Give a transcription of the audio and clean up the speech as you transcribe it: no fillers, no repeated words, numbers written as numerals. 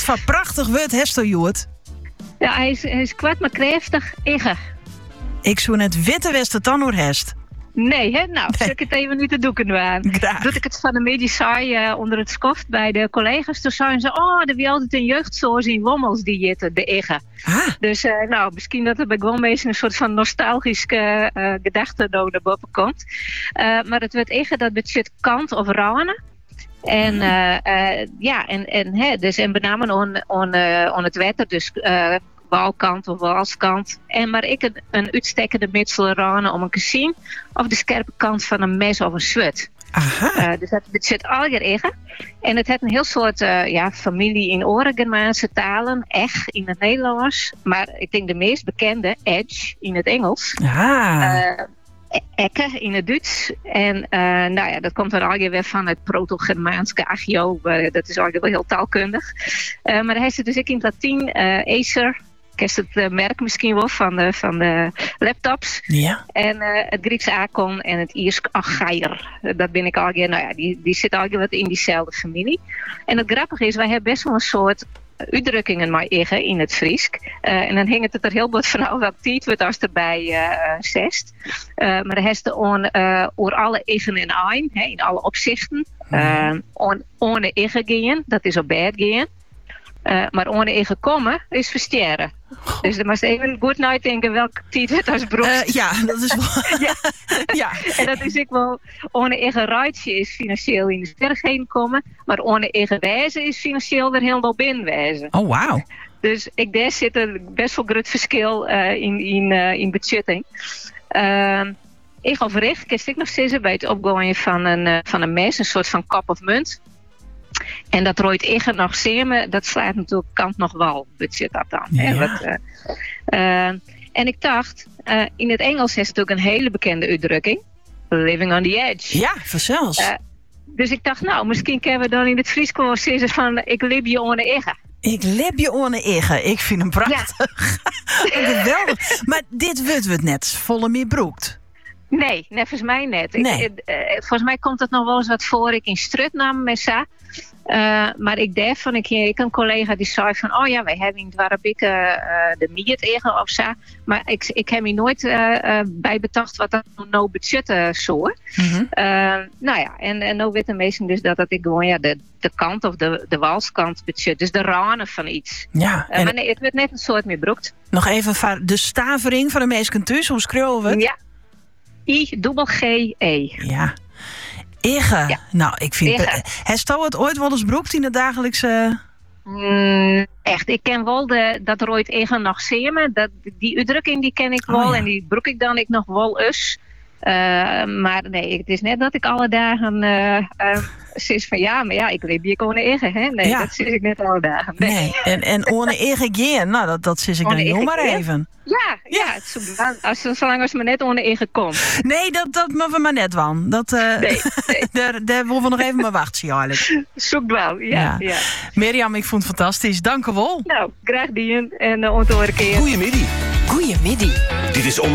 Wat voor prachtig woord heeft u, Joert. Ja, hij is kwart maar krachtig, igge. Ik zou net witte westen dan hoe hest. Nee, hè? Nou, zal ik het even nu te doeken aan. Graag. Doet ik het van de medie saai onder het skoft bij de collega's. Toen zeiden ze, er wie altijd een jeugdzoos in Wommels die jitten, de igge. Ah. Dus misschien dat er bij Gwommees een soort van nostalgische gedachte naar boven komt. Maar het werd igge, dat betekent kant of ranen. En dus en met name on het wetter, dus walkant of walskant. En maar ik een uitstekkende mitsel om een zien of de scherpe kant van een mes of een zwet. Dus dat zit alger igge. En het heeft een heel soort familie in Oren-Germaanse talen. Ech in het Nederlands. Maar ik denk de meest bekende, edge in het Engels. Ekke in het Duits. En dat komt dan alweer weer van het Proto-Germaanse agio. Dat is alweer wel heel taalkundig. Maar hij zit dus ook in het Latijn. Acer. Kent het merk misschien wel van de laptops. Ja. En het Grieks akon en het Iers agaier. Dat ben ik alweer, die zit alweer wat in diezelfde familie. En het grappige is, wij hebben best wel een soort uitdrukkingen maar in het Friesk. En dan hing het er heel wat van welk tijd wordt als erbij zest. Maar dan heeft het over alle igen en ein, in alle opzichten. Ohne igen gaan, dat is op bed gaan. Maar ohne igen komen is versterren. Dus dan moest even goed nadenken welke tijd het als broek. Dat is wel... ja. En dat is ook wel... Ohne eigen rijtje is financieel in de sterren komen. Maar ohne eigen wijze is financieel weer helemaal binnenwijzen. Oh, wauw. Dus daar zit een best wel groot verschil in budgetting. Ik overrecht, kan ik nog zeggen, bij het opgooien van een mes, een soort van kop of munt. En dat rooit eigen nog samen, dat slaat natuurlijk kant nog wel, budget dat dan. Ja. En ik dacht, in het Engels is het ook een hele bekende uitdrukking. Living on the edge. Ja, vanzelfs. Dus ik dacht, misschien kunnen we dan in het Fries gewoon zeggen van, ik leef je ohne eigen. Ik leef je ohne eigen. Ik vind hem prachtig. Ja. Geweldig. Maar dit wordt het net volle meer broekt. Nee, volgens mij net. Nee. Volgens mij komt het nog wel eens wat voor. Ik in Strutnaam met sa. Maar ik dacht van ik een collega die zei van wij hebben in het Warabik de miet eigen of zo. Maar ik heb hier nooit bij bedacht wat dat nou budget zo. Mm-hmm. En nou weten mensen dus dat ik gewoon de kant of de walskant budget. Dus de ranen van iets. Ja. Maar nee, het werd net een soort meer broekt. Nog even de stavering van de meesten thuis. Hoe schreeuwen we het? Ja. I-G-G-E. Ja. Ege. Ja. Nou, ik vind... Heeft u het ooit wel eens broekt in de dagelijkse... Echt, ik ken wel dat rooit egen nog samen. Die uitdrukking die ken ik wel. En die broek ik dan ik nog wel eens. Maar nee, het is net dat ik alle dagen zeg van ik leef hier gewoon egen. Hè? Nee, dat zeg ik net alle dagen. Nee. En ohne egen gaan, nou dat zeg ik dan nog maar even. Ja, zolang als me net ohne egen komt. Nee, dat moeten we maar net van. Nee. Daar willen we nog even maar wachten, eigenlijk. Zoek wel, ja. Mirjam, ik vond het fantastisch. Dank u wel. Nou, graag die en onthoren keer. Goeiemiddag. Goeiemiddag. Dit is